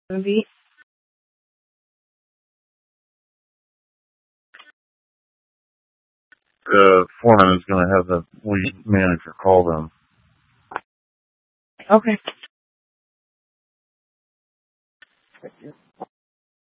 movie. The foreman is going to have the lead manager call them. Okay.